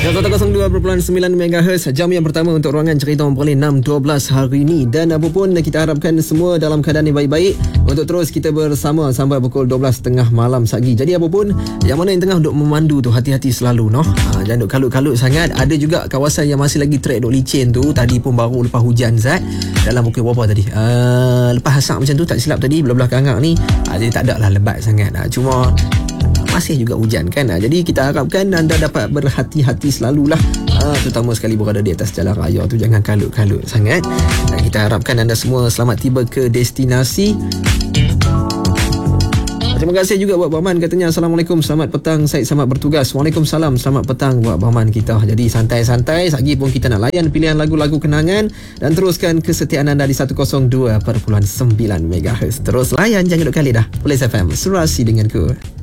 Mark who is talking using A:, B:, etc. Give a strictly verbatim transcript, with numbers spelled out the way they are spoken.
A: seratus dua perpuluhan sembilan megahertz, jam yang pertama untuk ruangan cerita orang Perlis enam dua belas hari ini. Dan apapun, kita harapkan semua dalam keadaan yang baik-baik untuk terus kita bersama sampai pukul dua belas tiga puluh malam lagi. Jadi apapun, yang mana yang tengah duk memandu tu, hati-hati selalu noh. Ha, jangan duk kalut-kalut sangat. Ada juga kawasan yang masih lagi trek duk licin tu. Tadi pun baru lepas hujan Zat, dalam pukul berapa tadi? Uh, lepas asap macam tu, tak silap tadi, belah-belah Kangak ni. Ha, jadi tak ada lah lebat sangat. Ha, cuma masih juga hujan kan. Ha, jadi kita harapkan anda dapat berhati-hati selalulah. Ha, terutama sekali berada di atas jalan raya tu, jangan kalut-kalut sangat. Dan kita harapkan anda semua selamat tiba ke destinasi. Terima kasih juga buat Bahman, katanya Assalamualaikum, selamat petang Syed, selamat bertugas. Waalaikumsalam, selamat petang buat Bahman kita. Jadi santai-santai, lagi pun kita nak layan pilihan lagu-lagu kenangan dan teruskan kesetiaan anda di seratus dua perpuluhan sembilan megahertz. Terus layan, jangan duk kali dah. Perlis F M, serasi denganku.